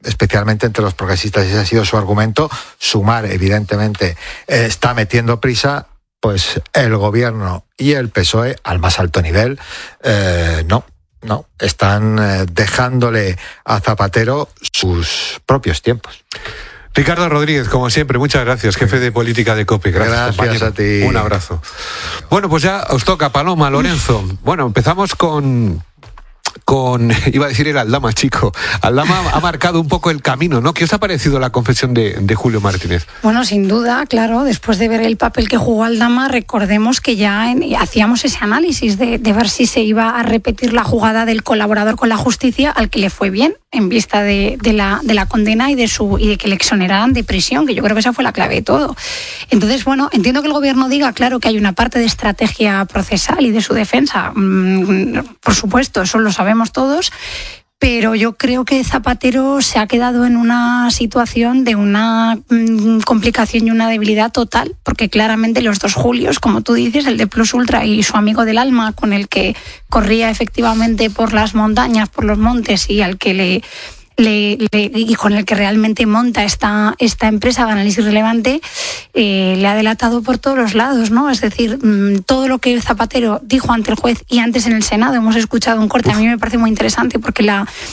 especialmente entre los progresistas, ese ha sido su argumento. Sumar, evidentemente, está metiendo prisa, pues el gobierno y el PSOE, al más alto nivel, no, están dejándole a Zapatero sus propios tiempos. Ricardo Rodríguez, como siempre, muchas gracias, jefe de política de COPE. Gracias a ti. Un abrazo. Bueno, pues ya os toca, Paloma, Lorenzo. Bueno, empezamos con iba a decir el Aldama, chico. Aldama ha marcado un poco el camino, ¿no? ¿Qué os ha parecido la confesión de Julio Martínez? Bueno, sin duda, claro, después de ver el papel que jugó Aldama, recordemos que ya hacíamos ese análisis de ver si se iba a repetir la jugada del colaborador con la justicia, al que le fue bien en vista de la condena y de que le exoneraran de prisión, que yo creo que esa fue la clave de todo. Entonces, bueno, entiendo que el gobierno diga, claro, que hay una parte de estrategia procesal y de su defensa. Por supuesto, eso lo sabemos todos, pero yo creo que Zapatero se ha quedado en una situación de una complicación y una debilidad total, porque claramente los dos Julios, como tú dices, el de Plus Ultra y su amigo del alma, con el que corría efectivamente por las montañas, por los montes, y al que y con el que realmente monta esta empresa de análisis relevante, le ha delatado por todos los lados, ¿no? Es decir, todo lo que Zapatero dijo ante el juez y antes en el Senado, hemos escuchado un corte, a mí me parece muy interesante, porque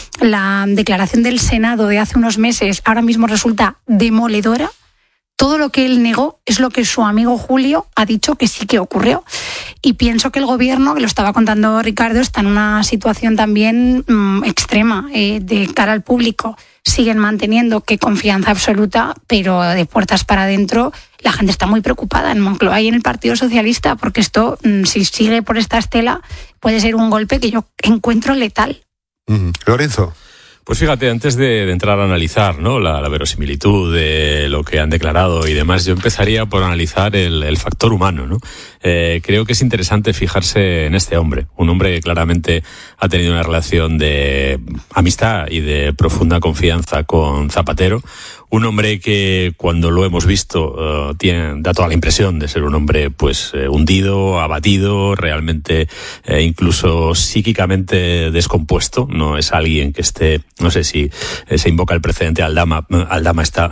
la declaración del Senado de hace unos meses ahora mismo resulta demoledora. Todo lo que él negó es lo que su amigo Julio ha dicho que sí que ocurrió. Y pienso que el gobierno, que lo estaba contando Ricardo, está en una situación también extrema de cara al público. Siguen manteniendo que confianza absoluta, pero de puertas para adentro la gente está muy preocupada en Moncloa y en el Partido Socialista, porque esto, si sigue por esta estela, puede ser un golpe que yo encuentro letal. Lorenzo. Pues fíjate, antes de entrar a analizar, ¿no?, la verosimilitud de lo que han declarado y demás, yo empezaría por analizar el factor humano, ¿no? Creo que es interesante fijarse en este hombre, un hombre que claramente ha tenido una relación de amistad y de profunda confianza con Zapatero, un hombre que cuando lo hemos visto da toda la impresión de ser un hombre pues hundido, abatido, realmente incluso psíquicamente descompuesto. No es alguien que esté, no sé si se invoca el precedente Aldama. Aldama está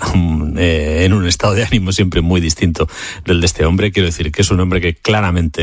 en un estado de ánimo siempre muy distinto del de este hombre. Quiero decir que es un hombre que claramente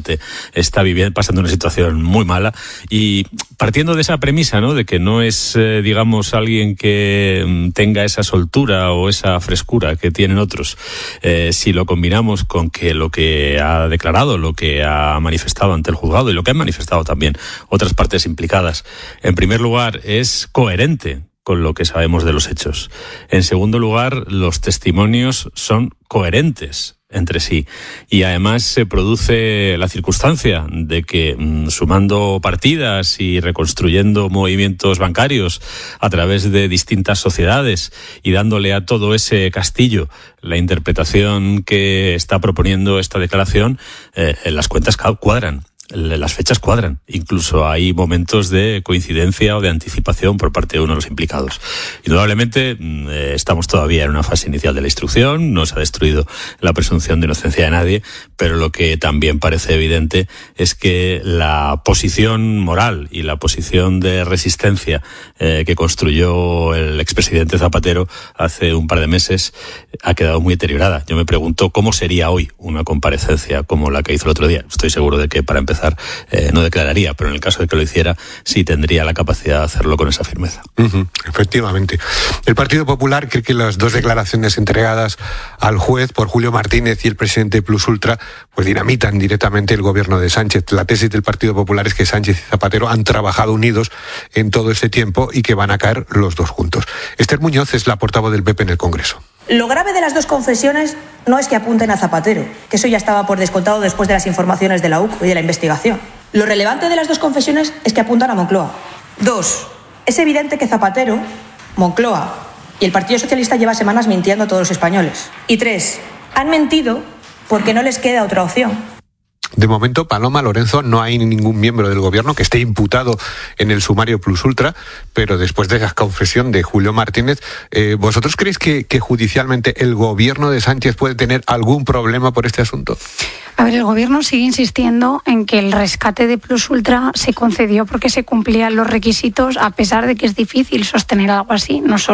está pasando una situación muy mala, y partiendo de esa premisa, ¿no?, de que no es digamos alguien que tenga esa soltura o esa frescura que tienen otros, si lo combinamos con que lo que ha declarado, lo que ha manifestado ante el juzgado y lo que han manifestado también otras partes implicadas, en primer lugar es coherente con lo que sabemos de los hechos. En segundo lugar, los testimonios son coherentes entre sí, y además se produce la circunstancia de que sumando partidas y reconstruyendo movimientos bancarios a través de distintas sociedades y dándole a todo ese castillo la interpretación que está proponiendo esta declaración, las cuentas cuadran. Las fechas cuadran, incluso hay momentos de coincidencia o de anticipación por parte de uno de los implicados. Indudablemente estamos todavía en una fase inicial de la instrucción, no se ha destruido la presunción de inocencia de nadie, pero lo que también parece evidente es que la posición moral y la posición de resistencia que construyó el expresidente Zapatero hace un par de meses ha quedado muy deteriorada. Yo me pregunto cómo sería hoy una comparecencia como la que hizo el otro día. Estoy seguro de que para empezar no declararía, pero en el caso de que lo hiciera sí tendría la capacidad de hacerlo con esa firmeza. Efectivamente. El Partido Popular cree que las dos declaraciones entregadas al juez por Julio Martínez y el presidente Plus Ultra pues dinamitan directamente el gobierno de Sánchez. La tesis del Partido Popular es que Sánchez y Zapatero han trabajado unidos en todo este tiempo y que van a caer los dos juntos. Esther Muñoz es la portavoz del PP en el Congreso. Lo grave de las dos confesiones no es que apunten a Zapatero, que eso ya estaba por descontado después de las informaciones de la UC y de la investigación. Lo relevante de las dos confesiones es que apuntan a Moncloa. 2. Es evidente que Zapatero, Moncloa y el Partido Socialista lleva semanas mintiendo a todos los españoles. Y 3. Han mentido porque no les queda otra opción. De momento, Paloma, Lorenzo, no hay ningún miembro del gobierno que esté imputado en el sumario Plus Ultra, pero después de la confesión de Julio Martínez, ¿vosotros creéis que judicialmente el gobierno de Sánchez puede tener algún problema por este asunto? A ver, el gobierno sigue insistiendo en que el rescate de Plus Ultra se concedió porque se cumplían los requisitos, a pesar de que es difícil sostener algo así, no solo